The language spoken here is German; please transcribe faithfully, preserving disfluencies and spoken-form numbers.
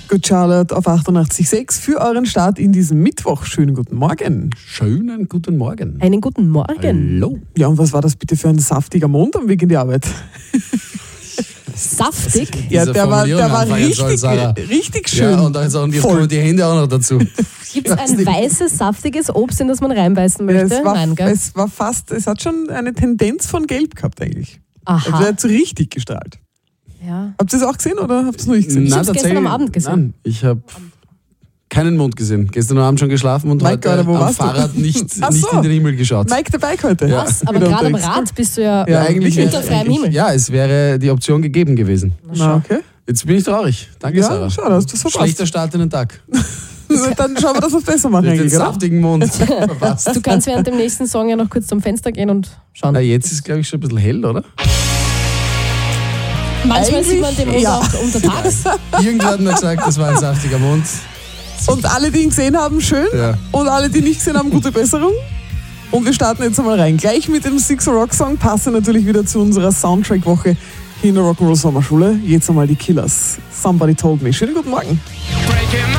Good Charlotte auf achtundachtzig Komma sechs für euren Start in diesem Mittwoch. Schönen guten Morgen. Schönen guten Morgen. Einen guten Morgen. Hallo. Ja, und was war das bitte für ein saftiger Mond am Weg in die Arbeit? Saftig? Ja, der war, der war richtig, soll, richtig schön. Ja, und jetzt auch, jetzt kommen die Hände auch noch dazu. Gibt es ein weißes, saftiges Obst, in das man reinbeißen Ja, möchte? es, war, Nein, gell? es war fast, es hat schon eine Tendenz von Gelb gehabt eigentlich. Aha. Also er hat so richtig gestrahlt. Ja. Habt ihr es auch gesehen oder habt ihr es noch nicht gesehen? Ich hab's gestern am Abend gesehen. Nein, ich habe keinen Mond gesehen. Gestern Abend schon geschlafen und Mike, heute Alter, wo am warst du? Fahrrad nicht, Ach nicht so. in den Himmel geschaut. Mike, der Bike heute. Ja. Was? Aber Wieder gerade am unterwegs. Rad bist du ja, Ja, eigentlich unter freiem ich, Himmel. Ja, es wäre die Option gegeben gewesen. Na, okay. Jetzt bin ich traurig. Danke, Ja, Sarah. schau, da hast du es verpasst. Schlechter Start in den Tag. Dann schauen wir, dass wir es besser machen Mit den eigentlich, oder? saftigen Mond verpasst. Du kannst während dem nächsten Song ja noch kurz zum Fenster gehen und schauen. Na, jetzt ist, glaube ich, schon ein bisschen hell, oder? Manchmal sieht man den Mond ja. auch untertags. Irgendwer hat mir gesagt, das war ein saftiger Mond. Und alle, die ihn gesehen haben, schön. Ja. Und alle, die nicht gesehen haben, gute Besserung. Und wir starten jetzt einmal rein. Gleich mit dem Sixer Rock Song, passend natürlich wieder zu unserer Soundtrack-Woche hier in der Rock'n'Roll Sommerschule. Jetzt einmal die Killers. Somebody Told Me. Schönen guten Morgen. Breaking